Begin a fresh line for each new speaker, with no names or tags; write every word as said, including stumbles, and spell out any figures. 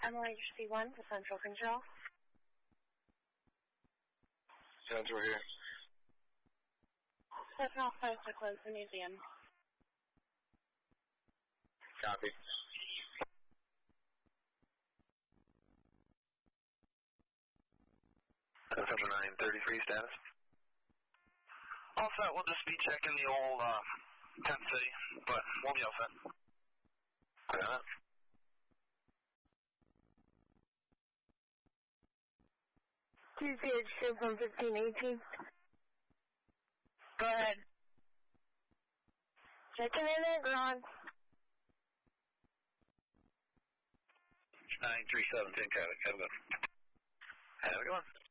Emily C one to Central Control.
Central here.
Central place to close the museum.
Copy.
Central nine thirty-three status.
All set, we'll just be checking the old uh, tent city, but we'll be all set.
Yeah.
Q C H two from fifteen eighteen. Go ahead. Checking in at ground.
nine three seven ten, Kevin. Have a good one. Have a good one.